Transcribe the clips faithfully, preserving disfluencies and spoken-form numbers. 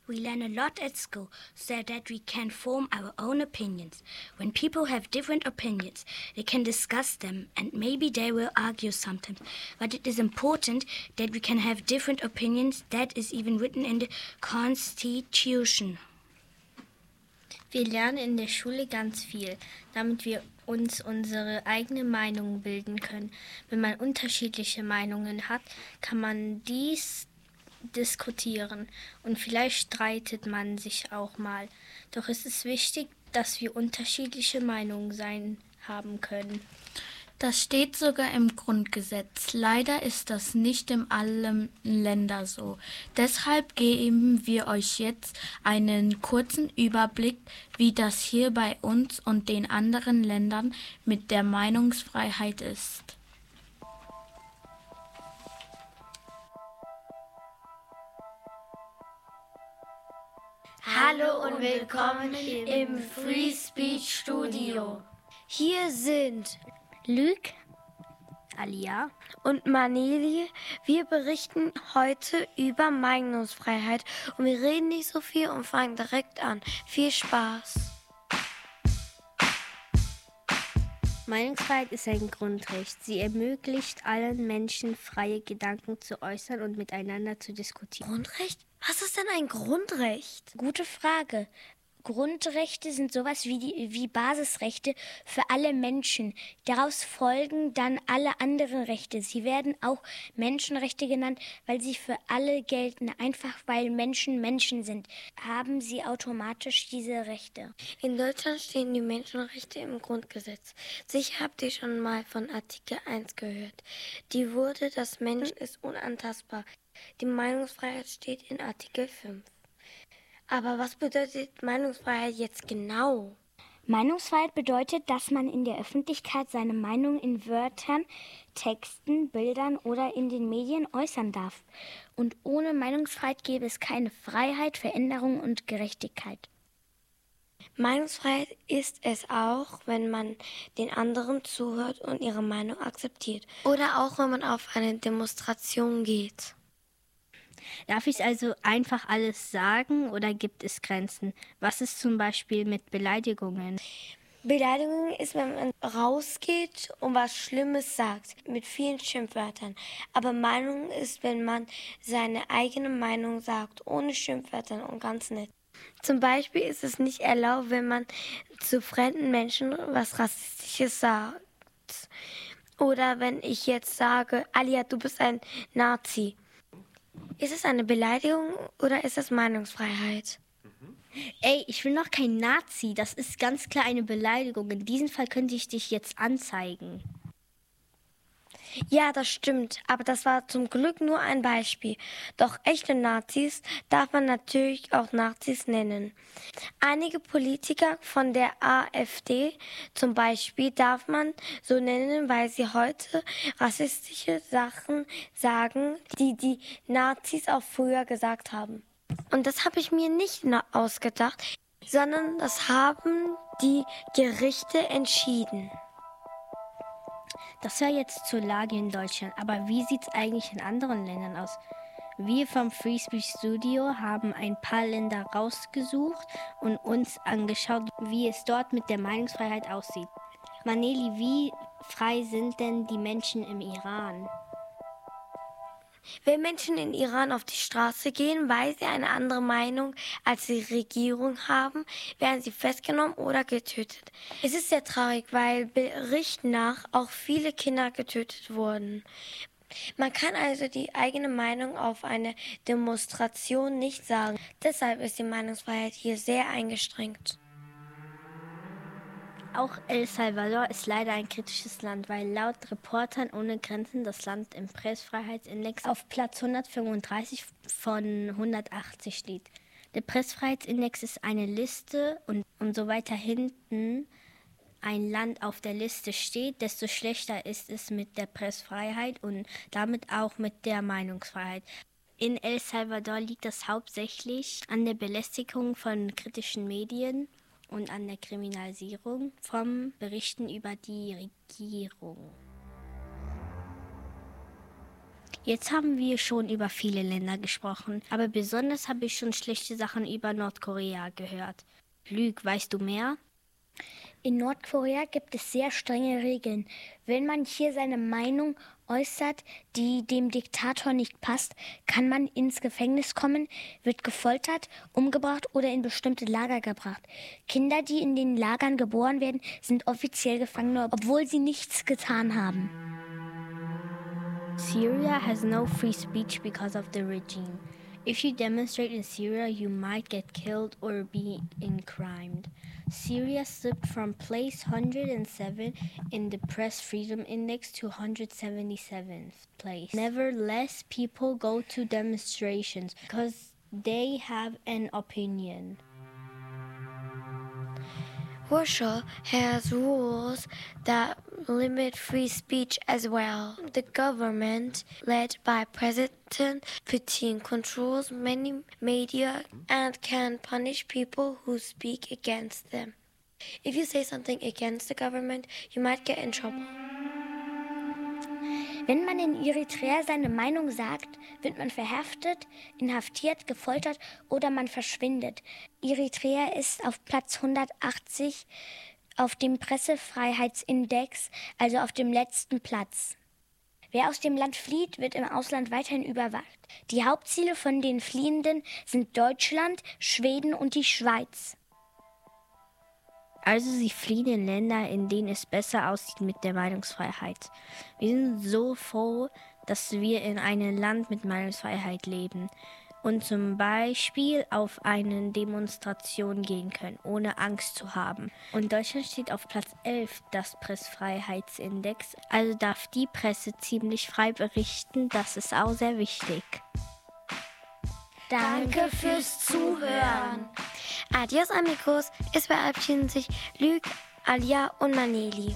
We learn a lot at school so that we can form our own opinions. When people have different opinions, they can discuss them and maybe they will argue sometimes. But it is important that we can have different opinions. That is even written in the Constitution. Wir lernen in der Schule ganz viel, damit wir uns unsere eigene Meinung bilden können. Wenn man unterschiedliche Meinungen hat, kann man dies diskutieren und vielleicht streitet man sich auch mal. Doch es ist wichtig, dass wir unterschiedliche Meinungen sein haben können. Das steht sogar im Grundgesetz. Leider ist das nicht in allen Ländern so. Deshalb geben wir euch jetzt einen kurzen Überblick, wie das hier bei uns und den anderen Ländern mit der Meinungsfreiheit ist. Hallo und willkommen im Free Speech Studio. Hier sind Luc, Alia und Maneli. Wir berichten heute über Meinungsfreiheit und wir reden nicht so viel und fangen direkt an. Viel Spaß! Meinungsfreiheit ist ein Grundrecht. Sie ermöglicht allen Menschen, freie Gedanken zu äußern und miteinander zu diskutieren. Grundrecht? Was ist denn ein Grundrecht? Gute Frage. Grundrechte sind sowas wie, die, wie Basisrechte für alle Menschen. Daraus folgen dann alle anderen Rechte. Sie werden auch Menschenrechte genannt, weil sie für alle gelten. Einfach weil Menschen Menschen sind, haben sie automatisch diese Rechte. In Deutschland stehen die Menschenrechte im Grundgesetz. Sicher habt ihr schon mal von Artikel eins gehört. Die wurde, das Mensch ist unantastbar. Die Meinungsfreiheit steht in Artikel fünf. Aber was bedeutet Meinungsfreiheit jetzt genau? Meinungsfreiheit bedeutet, dass man in der Öffentlichkeit seine Meinung in Wörtern, Texten, Bildern oder in den Medien äußern darf. Und ohne Meinungsfreiheit gäbe es keine Freiheit, Veränderung und Gerechtigkeit. Meinungsfreiheit ist es auch, wenn man den anderen zuhört und ihre Meinung akzeptiert. Oder auch, wenn man auf eine Demonstration geht. Darf ich also einfach alles sagen oder gibt es Grenzen? Was ist zum Beispiel mit Beleidigungen? Beleidigung ist, wenn man rausgeht und was Schlimmes sagt, mit vielen Schimpfwörtern. Aber Meinung ist, wenn man seine eigene Meinung sagt, ohne Schimpfwörtern und ganz nett. Zum Beispiel ist es nicht erlaubt, wenn man zu fremden Menschen was Rassistisches sagt. Oder wenn ich jetzt sage, Alia, du bist ein Nazi. Ist es eine Beleidigung oder ist es Meinungsfreiheit? Ey, ich bin noch kein Nazi. Das ist ganz klar eine Beleidigung. In diesem Fall könnte ich dich jetzt anzeigen. Ja, das stimmt, aber das war zum Glück nur ein Beispiel. Doch echte Nazis darf man natürlich auch Nazis nennen. Einige Politiker von der AfD zum Beispiel darf man so nennen, weil sie heute rassistische Sachen sagen, die die Nazis auch früher gesagt haben. Und das habe ich mir nicht ausgedacht, sondern das haben die Gerichte entschieden. Das war jetzt zur Lage in Deutschland, aber wie sieht es eigentlich in anderen Ländern aus? Wir vom Free Speech Studio haben ein paar Länder rausgesucht und uns angeschaut, wie es dort mit der Meinungsfreiheit aussieht. Maneli, wie frei sind denn die Menschen im Iran? Wenn Menschen in Iran auf die Straße gehen, weil sie eine andere Meinung als die Regierung haben, werden sie festgenommen oder getötet. Es ist sehr traurig, weil Berichten nach auch viele Kinder getötet wurden. Man kann also die eigene Meinung auf eine Demonstration nicht sagen. Deshalb ist die Meinungsfreiheit hier sehr eingeschränkt. Auch El Salvador ist leider ein kritisches Land, weil laut Reportern ohne Grenzen das Land im Pressefreiheitsindex auf Platz hundertfünfunddreißig von hundertachtzig steht. Der Pressefreiheitsindex ist eine Liste und umso weiter hinten ein Land auf der Liste steht, desto schlechter ist es mit der Pressefreiheit und damit auch mit der Meinungsfreiheit. In El Salvador liegt das hauptsächlich an der Belästigung von kritischen Medien und an der Kriminalisierung vom Berichten über die Regierung. Jetzt haben wir schon über viele Länder gesprochen, aber besonders habe ich schon schlechte Sachen über Nordkorea gehört. Luc, weißt du mehr? In Nordkorea gibt es sehr strenge Regeln. Wenn man hier seine Meinung äußert, die dem Diktator nicht passt, kann man ins Gefängnis kommen, wird gefoltert, umgebracht oder in bestimmte Lager gebracht. Kinder, die in den Lagern geboren werden, sind offiziell Gefangene, obwohl sie nichts getan haben. Syria has no free speech because of the regime. If you demonstrate in Syria, you might get killed or be incrimed. Syria slipped from place one hundred seven in the Press Freedom Index to one hundred seventy-seventh place. Nevertheless, people go to demonstrations because they have an opinion. Russia has rules that limit free speech as well. The government, led by President Putin, controls many media and can punish people who speak against them. If you say something against the government, you might get in trouble. Wenn man in Eritrea seine Meinung sagt, wird man verhaftet, inhaftiert, gefoltert oder man verschwindet. Eritrea ist auf Platz hundertachtzig auf dem Pressefreiheitsindex, also auf dem letzten Platz. Wer aus dem Land flieht, wird im Ausland weiterhin überwacht. Die Hauptziele von den Fliehenden sind Deutschland, Schweden und die Schweiz. Also sie fliehen in Länder, in denen es besser aussieht mit der Meinungsfreiheit. Wir sind so froh, dass wir in einem Land mit Meinungsfreiheit leben und zum Beispiel auf eine Demonstration gehen können, ohne Angst zu haben. Und Deutschland steht auf Platz elf des Pressefreiheitsindex, also darf die Presse ziemlich frei berichten, das ist auch sehr wichtig. Danke fürs Zuhören. Adios amigos, es verabschieden sich Luc, Alia und Maneli.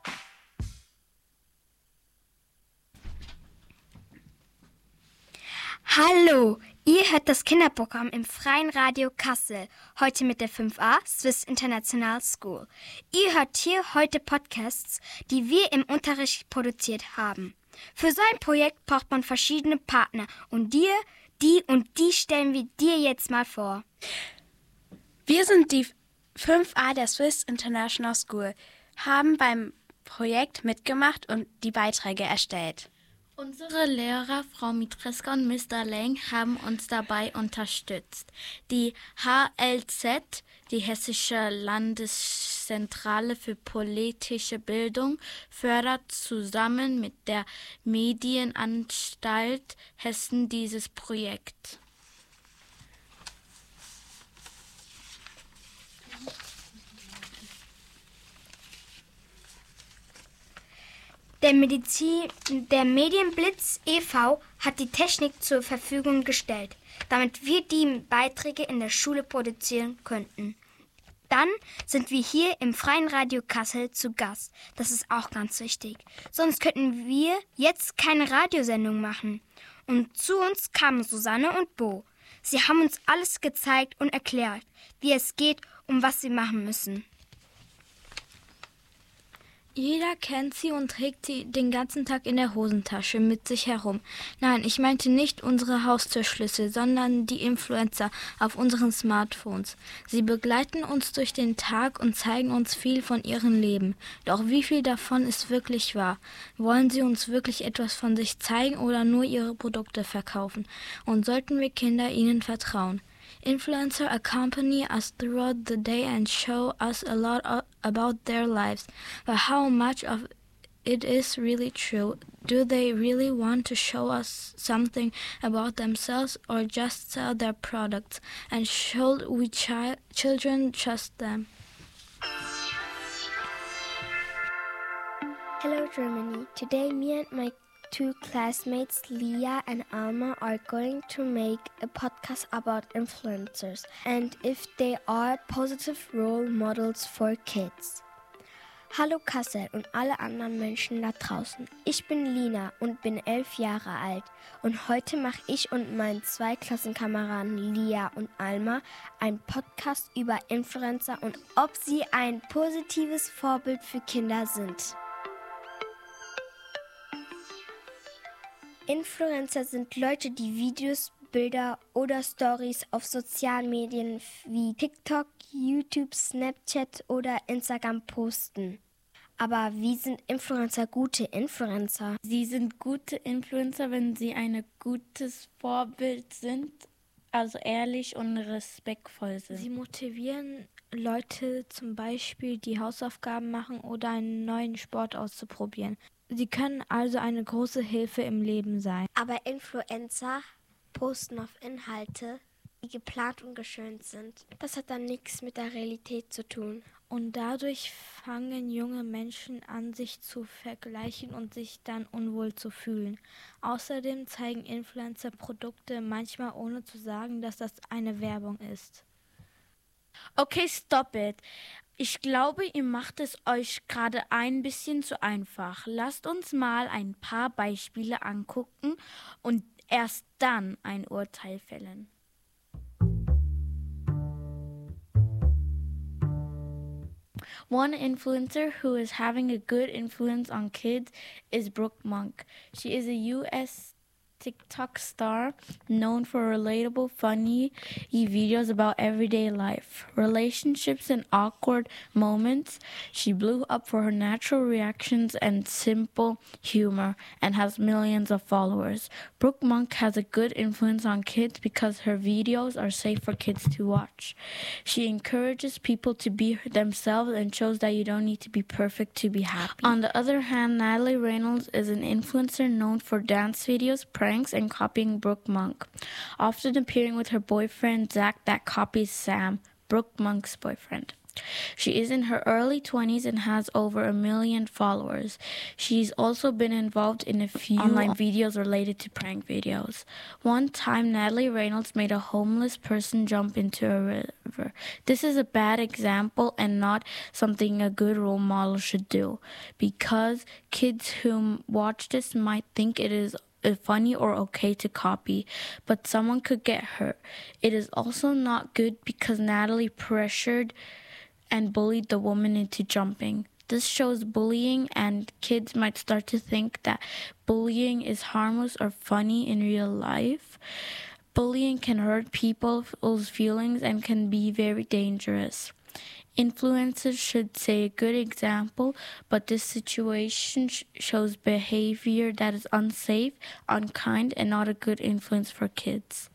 Hallo, ihr hört das Kinderprogramm im Freien Radio Kassel, heute mit der fünf a Swiss International School. Ihr hört hier heute Podcasts, die wir im Unterricht produziert haben. Für so ein Projekt braucht man verschiedene Partner und dir, die und die stellen wir dir jetzt mal vor. Wir sind die fünf a der Swiss International School, haben beim Projekt mitgemacht und die Beiträge erstellt. Unsere Lehrer, Frau Mitreska und Mister Leng, haben uns dabei unterstützt. Die H L Z, die Hessische Landeszentrale für politische Bildung, fördert zusammen mit der Medienanstalt Hessen dieses Projekt. Der, Medizin, der Medienblitz e V hat die Technik zur Verfügung gestellt, damit wir die Beiträge in der Schule produzieren könnten. Dann sind wir hier im Freien Radio Kassel zu Gast. Das ist auch ganz wichtig. Sonst könnten wir jetzt keine Radiosendung machen. Und zu uns kamen Susanne und Bo. Sie haben uns alles gezeigt und erklärt, wie es geht und was sie machen müssen. Jeder kennt sie und trägt sie den ganzen Tag in der Hosentasche mit sich herum. Nein, ich meinte nicht unsere Haustürschlüssel, sondern die Influencer auf unseren Smartphones. Sie begleiten uns durch den Tag und zeigen uns viel von ihrem Leben. Doch wie viel davon ist wirklich wahr? Wollen sie uns wirklich etwas von sich zeigen oder nur ihre Produkte verkaufen? Und sollten wir Kinder ihnen vertrauen? Influencers accompany us throughout the day and show us a lot about their lives, but how much of it is really true? Do they really want to show us something about themselves or just sell their products? And should we chi- children trust them? Hello Germany. Today me and my two classmates, Leah and Alma, are going to make a podcast about influencers and if they are positive role models for kids. Hallo Kassel und alle anderen Menschen da draußen. Ich bin Lina und bin elf Jahre alt und heute mache ich und meine zwei Klassenkameraden Leah und Alma einen Podcast über Influencer und ob sie ein positives Vorbild für Kinder sind. Influencer sind Leute, die Videos, Bilder oder Stories auf sozialen Medien wie TikTok, YouTube, Snapchat oder Instagram posten. Aber wie sind Influencer gute Influencer? Sie sind gute Influencer, wenn sie ein gutes Vorbild sind, also ehrlich und respektvoll sind. Sie motivieren Leute zum Beispiel, die Hausaufgaben machen oder einen neuen Sport auszuprobieren. Sie können also eine große Hilfe im Leben sein. Aber Influencer posten auf Inhalte, die geplant und geschönt sind. Das hat dann nichts mit der Realität zu tun. Und dadurch fangen junge Menschen an, sich zu vergleichen und sich dann unwohl zu fühlen. Außerdem zeigen Influencer Produkte manchmal ohne zu sagen, dass das eine Werbung ist. Okay, stop it. Ich glaube, ihr macht es euch gerade ein bisschen zu einfach. Lasst uns mal ein paar Beispiele angucken und erst dann ein Urteil fällen. One influencer who is having a good influence on kids is Brooke Monk. She is a U S TikTok star known for relatable, funny videos about everyday life, relationships, and awkward moments. She blew up for her natural reactions and simple humor and has millions of followers. Brooke Monk has a good influence on kids because her videos are safe for kids to watch. She encourages people to be themselves and shows that you don't need to be perfect to be happy. On the other hand, Natalie Reynolds is an influencer known for dance videos, pranks, and copying Brooke Monk, often appearing with her boyfriend Zach that copies Sam, Brooke Monk's boyfriend. She is in her early twenties and has over a million followers. She's also been involved in a few online videos related to prank videos. One time, Natalie Reynolds made a homeless person jump into a river. This is a bad example and not something a good role model should do, because kids who watch this might think it is funny or okay to copy, but someone could get hurt. It is also not good because Natalie pressured and bullied the woman into jumping. This shows bullying, and kids might start to think that bullying is harmless or funny in real life. Bullying can hurt people's feelings and can be very dangerous. Influencers should set a good example, but this situation sh- shows behavior that is unsafe, unkind, and not a good influence for kids.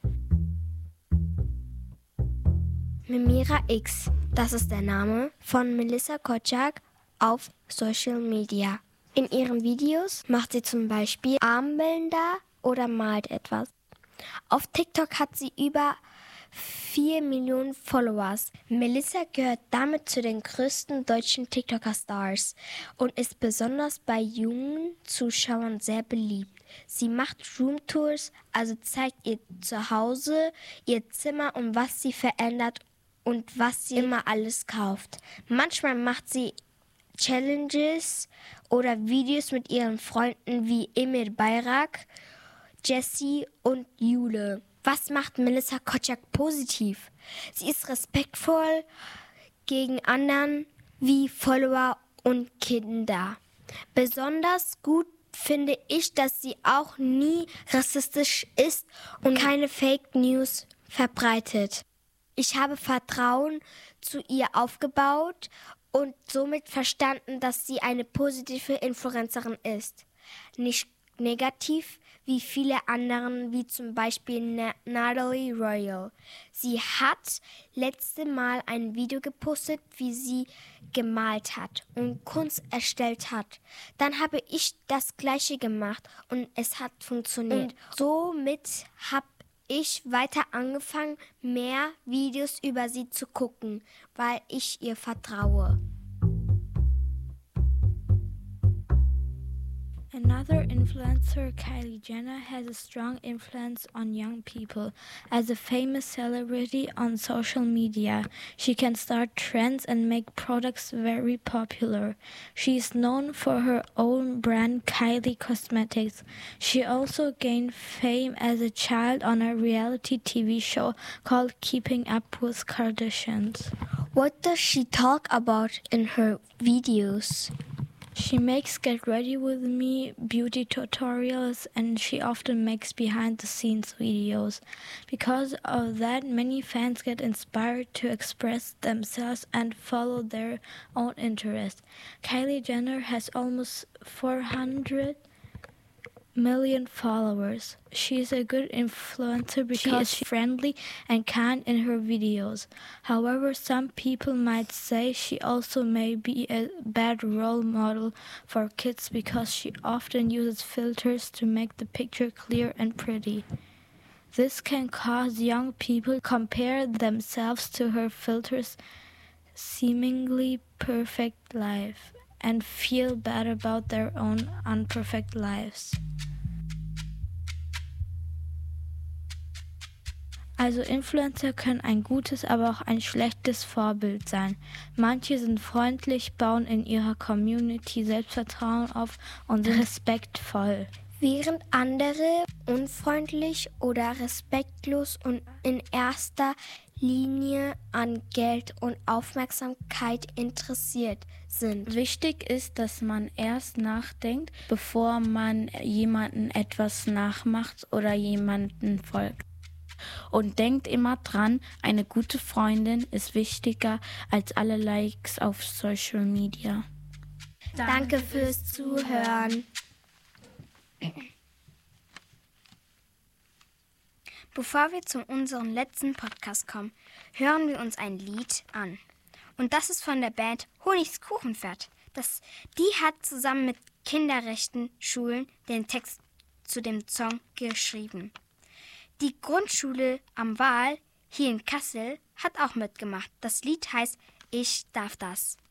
Mimira X, das ist der Name von Melissa Kotschak auf Social Media. In ihren Videos macht sie zum Beispiel Armbänder oder malt etwas. Auf TikTok hat sie über vier Millionen Followers. Melissa gehört damit zu den größten deutschen TikToker-Stars und ist besonders bei jungen Zuschauern sehr beliebt. Sie macht Roomtours, also zeigt ihr Zuhause, ihr Zimmer und was sie verändert und was sie immer alles kauft. Manchmal macht sie Challenges oder Videos mit ihren Freunden wie Emir Bayrak, Jessie und Jule. Was macht Melissa Kotschak positiv? Sie ist respektvoll gegen anderen wie Follower und Kinder. Besonders gut finde ich, dass sie auch nie rassistisch ist und keine Fake News verbreitet. Ich habe Vertrauen zu ihr aufgebaut und somit verstanden, dass sie eine positive Influencerin ist. Nicht negativ wie viele anderen, wie zum Beispiel Na- Natalie Royal. Sie hat letzte Mal ein Video gepostet, wie sie gemalt hat und Kunst erstellt hat. Dann habe ich das Gleiche gemacht und es hat funktioniert. Und somit habe ich weiter angefangen, mehr Videos über sie zu gucken, weil ich ihr vertraue. Another influencer, Kylie Jenner, has a strong influence on young people. As a famous celebrity on social media, she can start trends and make products very popular. She is known for her own brand, Kylie Cosmetics. She also gained fame as a child on a reality T V show called Keeping Up with Kardashians. What does she talk about in her videos? She makes Get Ready With Me beauty tutorials, and she often makes behind-the-scenes videos. Because of that, many fans get inspired to express themselves and follow their own interests. Kylie Jenner has almost four hundred million followers. She is a good influencer because she is friendly and kind in her videos. However, some people might say she also may be a bad role model for kids because she often uses filters to make the picture clear and pretty. This can cause young people to compare themselves to her filters' seemingly perfect life and feel bad about their own unperfect lives. Also Influencer können ein gutes, aber auch ein schlechtes Vorbild sein. Manche sind freundlich, bauen in ihrer Community Selbstvertrauen auf und sind respektvoll. Während andere unfreundlich oder respektlos und in erster Linie an Geld und Aufmerksamkeit interessiert sind. Wichtig ist, dass man erst nachdenkt, bevor man jemanden etwas nachmacht oder jemanden folgt. Und denkt immer dran, eine gute Freundin ist wichtiger als alle Likes auf Social Media. Danke fürs Zuhören. Bevor wir zu unserem letzten Podcast kommen, hören wir uns ein Lied an. Und das ist von der Band Honigskuchenpferd. Das, die hat zusammen mit Kinderrechten Schulen den Text zu dem Song geschrieben. Die Grundschule am Waal hier in Kassel hat auch mitgemacht. Das Lied heißt Ich darf das.